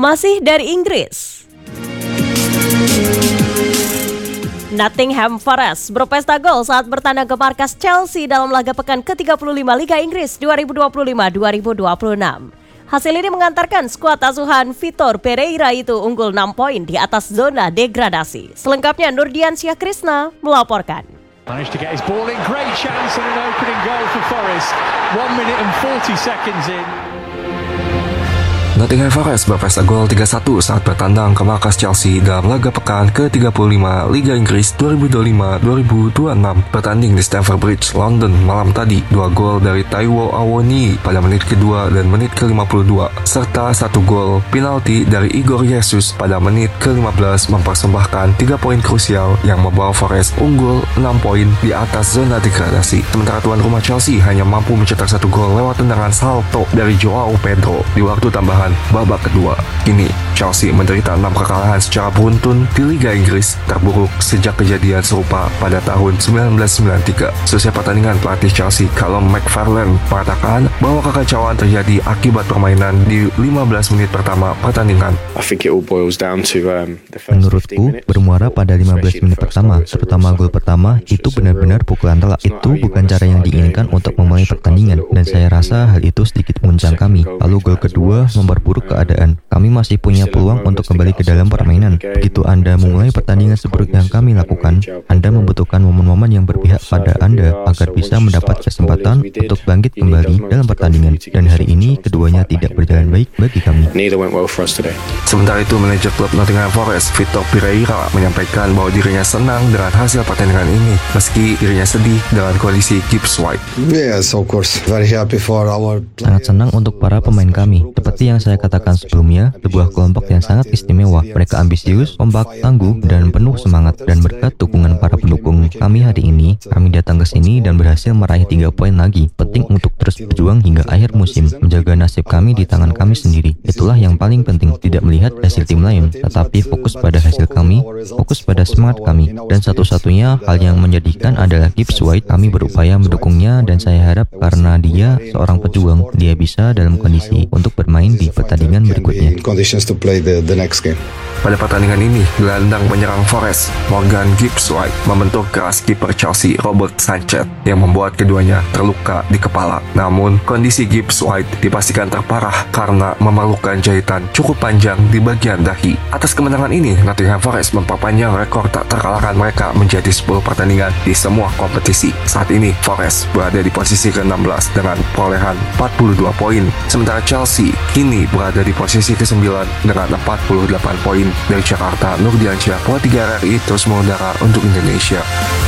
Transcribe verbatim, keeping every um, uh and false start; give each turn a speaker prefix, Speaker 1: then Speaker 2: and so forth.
Speaker 1: Masih dari Inggris, Nottingham Forest berpesta gol saat bertandang ke markas Chelsea dalam laga pekan ke tiga puluh lima Liga Inggris dua ribu dua puluh lima dua ribu dua puluh enam. Hasil ini mengantarkan skuad asuhan Vitor Pereira itu unggul enam poin di atas zona degradasi. Selengkapnya Nurdiansyah Krisna melaporkan.
Speaker 2: Managed to get his ball in, great chance and an opening goal for Forest. one minute and forty seconds in.
Speaker 3: Nottingham Forest berpesta gol tiga satu saat bertandang ke markas Chelsea dalam laga pekan ke tiga puluh lima Liga Inggris dua ribu dua puluh lima dua ribu dua puluh enam. Bertanding di Stamford Bridge, London malam tadi, dua gol dari Taiwo Awoniyi pada menit kedua dan menit ke lima puluh dua, serta satu gol penalti dari Igor Jesus pada menit ke lima belas mempersembahkan tiga poin krusial yang membawa Forest unggul enam poin di atas zona degradasi. Sementara tuan rumah Chelsea hanya mampu mencetak satu gol lewat tendangan salto dari Joao Pedro di waktu tambahan babak kedua. Kini Chelsea menderita enam kekalahan secara beruntun di Liga Inggris, terburuk sejak kejadian serupa pada tahun seribu sembilan ratus sembilan puluh tiga. Selesai pertandingan, pelatih Chelsea Callum McFarlane mengatakan bahwa kekacauan terjadi akibat permainan di lima belas menit pertama pertandingan.
Speaker 4: Menurutku, bermuara pada lima belas menit pertama, terutama gol pertama, itu benar-benar pukulan telak. Itu bukan cara yang diinginkan untuk memulai pertandingan, dan saya rasa hal itu sedikit menguncang kami. Lalu gol kedua memperburuk keadaan. Kami masih punya peluang untuk kembali ke dalam permainan. Begitu Anda memulai pertandingan seburuk yang kami lakukan, Anda membutuhkan momen-momen yang berpihak pada Anda agar bisa mendapat kesempatan untuk bangkit kembali dalam pertandingan. Dan hari ini keduanya tidak berjalan baik bagi kami.
Speaker 3: Sementara itu, manajer klub Nottingham Forest, Vitor Pereira, menyampaikan bahwa dirinya senang dengan hasil pertandingan ini, meski dirinya sedih dengan kondisi Gibbs White.
Speaker 5: Yes, of course. Very happy for our players.
Speaker 4: Sangat senang untuk para pemain kami. Seperti yang saya katakan sebelumnya, sebuah kelompok yang sangat istimewa. Mereka ambisius, kompak, tangguh, dan penuh semangat. Dan berkat dukungan para pendukung kami hari ini, kami datang ke sini dan berhasil meraih tiga poin lagi. Penting untuk terus berjuang hingga akhir musim, menjaga nasib kami di tangan kami sendiri. Itulah yang paling penting, tidak melihat hasil tim lain, tetapi fokus pada hasil kami, fokus pada semangat kami. Dan satu-satunya hal yang menyedihkan adalah Gibbs White. Kami berupaya mendukungnya dan saya harap karena dia seorang pejuang, dia bisa dalam kondisi untuk bermain di pertandingan berikutnya.
Speaker 3: Pada pertandingan ini, gelandang penyerang Forest, Morgan Gibbs White, membentur keras kiper Chelsea Robert Sanchez yang membuat keduanya terluka di kepala. Namun, kondisi Gibbs White dipastikan terparah karena memerlukan jahitan cukup panjang di bagian dahi. Atas kemenangan ini, Nottingham Forest memperpanjang rekor tak terkalahkan mereka menjadi sepuluh pertandingan di semua kompetisi. Saat ini, Forest berada di posisi ke enam belas dengan perolehan empat puluh dua poin, sementara Chelsea kini berada di posisi ke sembilan dengan empat puluh delapan poin. Dari Jakarta, Nurdiansyah, Pro tiga R R I, terus mengudara untuk Indonesia.